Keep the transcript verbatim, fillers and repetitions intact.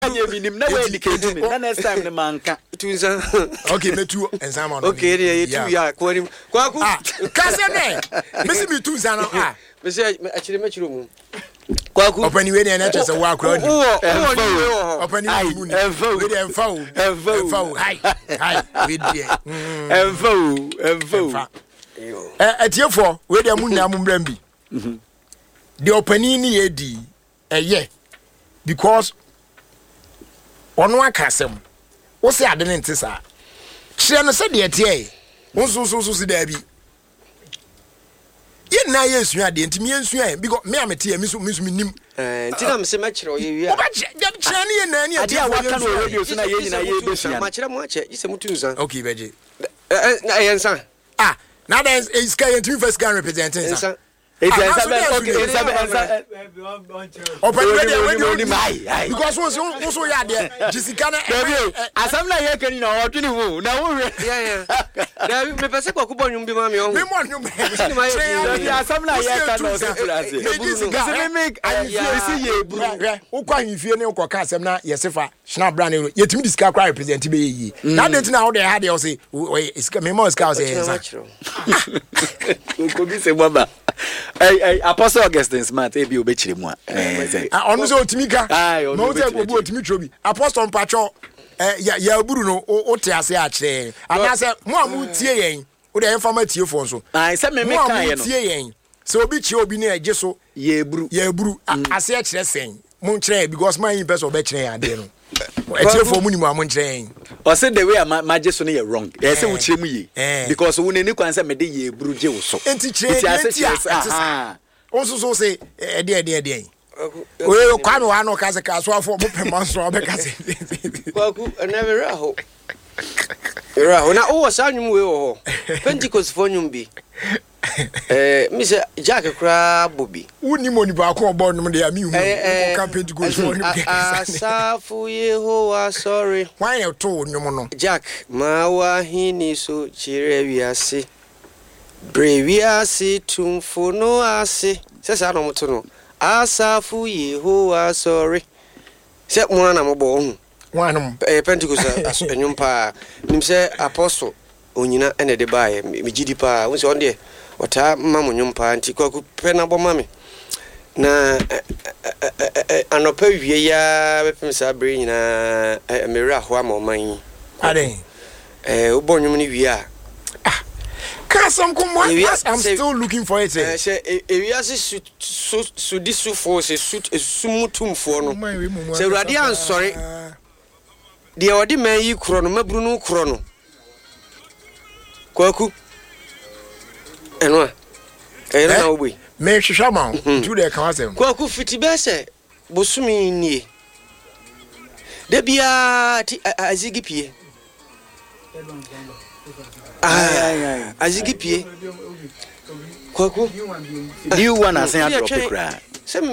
anya minim na we indicate me na next time ne manka tunza okay metu ensama no okay dey tu ya kwani kwaku kase ne mesi me tunza no ah mesi achire machiro mu kwaku opani we ne na chese wa akra ni opani we ni enfa we dey enfa o enfa o hi hi we dey enfa o enfa eh etiefo we dey mu na mu mbram bi the opani ni ye di eye because ono akasem wo se ade ne ntesa kire no se de etie wo so so so si da bi ye na ye sua de ntimi ye sua because me amete me so me so nim eh ntina me se ma kire o ye wi a ba kire ne ye na ni ade a waka no radio so na ye nyina ye be sua ma kire mo ache ise mutunza okay beje eh eh yensa ah na then is guy ntimi first guy representing yensa it's a okay it's a open radio radio mai because so so so ya de jisika na asam na ye kani na odwini wo na wo yeah yeah da me pese kwa kubọ nyum bi ma me o me mo nyum asam na ye ka no se place me make I ye bru wo kwa hifie ne ko ka asam na yesefa shna bra ne yetimi disika kwa represent be yi na de tina wo de ha de o say me mo ska o say ko bi se baba Hey, hey, Apostle Augustine Smart, ebi obechire mu a. Eh, onu so otimika. No say obu otimi trobi. Apostle Mpacho, eh ya ya buru no o te ase a kire. Ana say mo amu tie yen. O de informa tie fo so. Ah, say me me kan ye no. Tie yen. So obi chi obi na eje so ye buru. Ye buru ase a kire sen. Mo kire because man yin person obechire ya de no. E tie fo mu ni mo amu kire. O say the way ma je so no ye wrong. E say wo kire mu ye. Because wo ne ni kwan say me de ye buru je wo so. Enti kire enti ah. Onso so say e de de de. We kwa me wa no ka se ka so afo mo pema so be ka se. Kwaku na be raho. Raho na o sa nyum we wo. Pentecost fo nyum bi. Eh mi se Jack kra bobi. Woni mo ni ba ko obo no de ami hu. Ko ka Pentecost fo nyum bi. Asafu Yehowa sorry. Why you to nyum no? Jack ma wa hini so chire wiase. Breviasi tumfuno ase. Sesa no moto no. Asafu Yehowa sorry. Se mo na mo bo hu. Wanum eh Pentecost enwum pa. Nim se apostle onyina ene de bae me gidi pa. Won se on de ota ma mo nwum pa anti kwaku pe na bo ma me. Na anopa wie ya be pem sa bre nyina me ra ho ama oman. Ade. Eh obo nwum ni wie a Some come one. I'm still looking for it. Eh, say ewiase su su disu for say su sumutum for no. Say Awurade ansori. De odi man yi kro no mabru no kro no. Kwaku. Eno a. Eh na obi. Me hwehwa ma. Tu de kan asem. Kwaku fiti be say bosumi nie. De bia azigi pie. Ah, azigi pie. Kwaku. You wanna say a drop cry.